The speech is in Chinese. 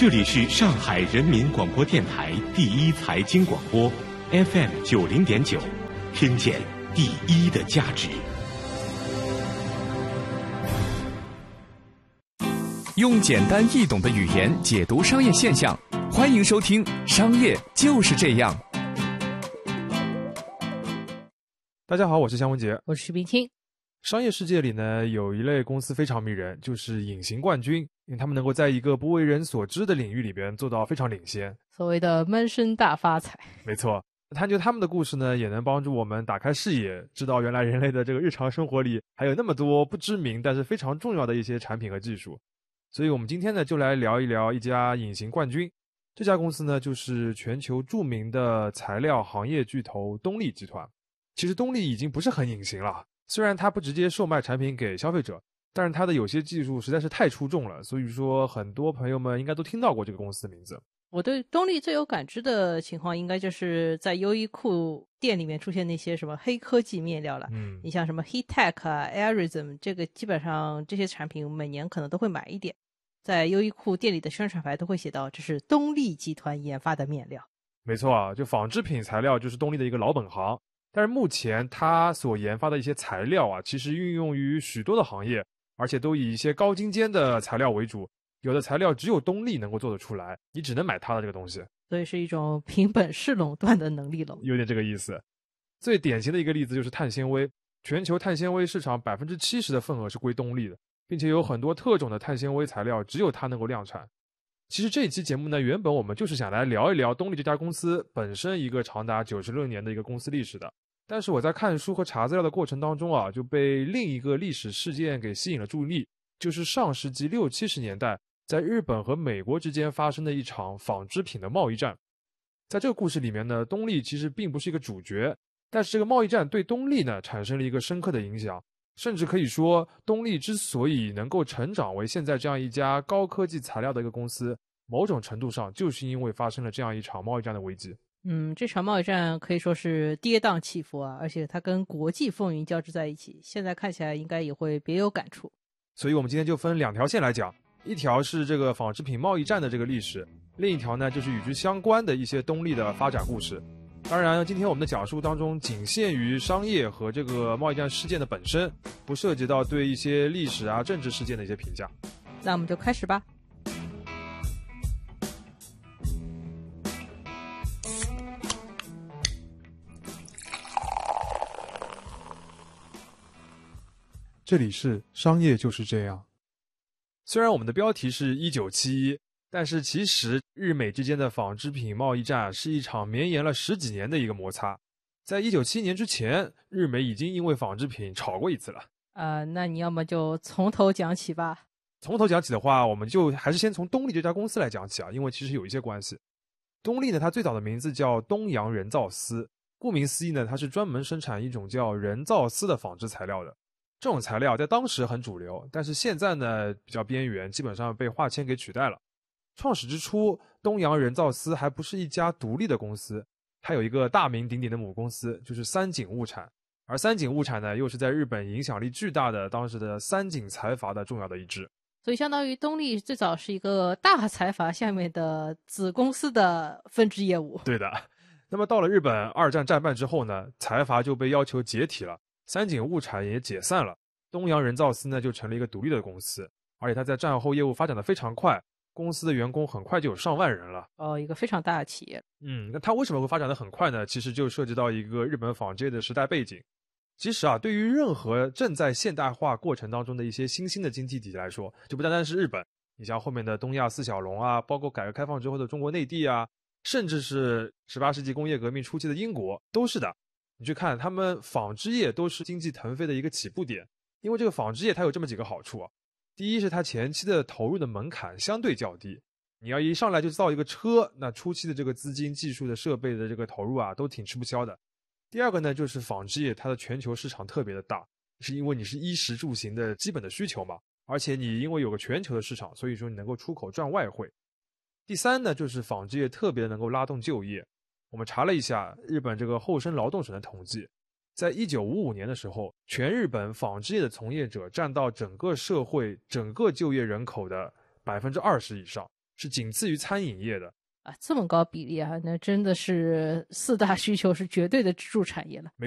这里是上海人民广播电台第一财经广播 FM90.9，听见第一的价值。 用简单易懂的语言解读商业现象，欢迎收听《商业就是这样》。 大家好，我是向文杰， 我是徐冰清。 商业世界里呢，有一类公司非常迷人，就是隐形冠军，因为他们能够在一个不为人所知的领域里边做到非常领先， 所谓的闷声大发财。 没错，探究他们的故事呢，也能帮助我们打开视野，知道原来人类的这个日常生活里还有那么多不知名但是非常重要的一些产品和技术。所以我们今天呢，就来聊一聊一家隐形冠军。这家公司呢，就是全球著名的材料行业巨头东丽集团。其实东丽已经不是很隐形了，虽然它不直接售卖产品给消费者，但是它的有些技术实在是太出众了，所以说很多朋友们应该都听到过这个公司的名字。 我对东丽最有感知的情况，应该就是在优衣库店里面出现那些什么黑科技面料了。你像什么 Heattech 啊 Airism， 这个基本上这些产品每年可能都会买一点，在优衣库店里的宣传牌都会写到这是东丽集团研发的面料。 没错啊，就纺织品材料就是东丽的一个老本行，但是目前它所研发的一些材料啊，其实运用于许多的行业，而且都以一些高精尖的材料为主，有的材料只有东丽能够做得出来，你只能买它的这个东西， 所以是一种凭本事垄断的能力了， 有点这个意思。最典型的一个例子就是碳纤维，全球碳纤维市场 70% 的份额是归东丽的，并且有很多特种的碳纤维材料只有它能够量产。其实这一期节目呢，原本我们就是想来聊一聊东丽这家公司本身一个长达96年的一个公司历史的，但是我在看书和查资料的过程当中啊，就被另一个历史事件给吸引了注意力，就是上世纪60、70年代在日本和美国之间发生的一场纺织品的贸易战。在这个故事里面呢，东丽其实并不是一个主角，但是这个贸易战对东丽呢产生了一个深刻的影响，甚至可以说东丽之所以能够成长为现在这样一家高科技材料的一个公司，某种程度上就是因为发生了这样一场贸易战的危机。 这场贸易战可以说是跌宕起伏啊，而且它跟国际风云交织在一起，现在看起来应该也会别有感触。 所以我们今天就分两条线来讲，一条是这个纺织品贸易战的这个历史，另一条呢就是与之相关的一些东丽的发展故事。当然今天我们的讲述当中仅限于商业和这个贸易战事件的本身，不涉及到对一些历史啊政治事件的一些评价。 那我们就开始吧。 这里是商业就是这样。虽然我们的标题是1971，但是其实日美之间的纺织品贸易战是一场绵延了10几年的一个摩擦。在1971年之前，日美已经因为纺织品吵过一次了。 那你要么就从头讲起吧。 从头讲起的话，我们就还是先从东丽这家公司来讲起啊，因为其实有一些关系。东丽呢，它最早的名字叫东洋人造丝，顾名思义呢，它是专门生产一种叫人造丝的纺织材料的。这种材料在当时很主流，但是现在呢比较边缘，基本上被化纤给取代了。创始之初，东洋人造丝还不是一家独立的公司，它有一个大名鼎鼎的母公司，就是三井物产。而三井物产呢，又是在日本影响力巨大的当时的三井财阀的重要的一支。 所以相当于东丽最早是一个大财阀下面的子公司的分支业务。 对的。那么到了日本二战战败之后呢，财阀就被要求解体了，三井物产也解散了，东洋人造丝呢就成了一个独立的公司，而且它在战后业务发展的非常快，公司的员工很快就有上万人了。 一个非常大的企业。 那它为什么会发展的很快呢？其实就涉及到一个日本纺织业的时代背景。其实啊，对于任何正在现代化过程当中的一些新兴的经济体来说，就不单单是日本，你像后面的东亚四小龙啊，包括改革开放之后的中国内地啊，甚至是18世纪工业革命初期的英国，都是的。你去看他们纺织业都是经济腾飞的一个起步点，因为这个纺织业它有这么几个好处啊。第一是它前期的投入的门槛相对较低，你要一上来就造一个车，那初期的这个资金、技术的设备的这个投入啊，都挺吃不消的。第二个呢，就是纺织业它的全球市场特别的大，是因为你是衣食住行的基本的需求嘛，而且你因为有个全球的市场，所以说你能够出口赚外汇。第三呢，就是纺织业特别能够拉动就业。我们查了一下日本这个厚生劳动省的统计，在1955年的时候，全日本纺织业的从业者占到整个社会整个就业人口的20%以上， 是仅次于餐饮业的。 啊，这么高比例啊，那真的是4大需求是绝对的支柱产业了。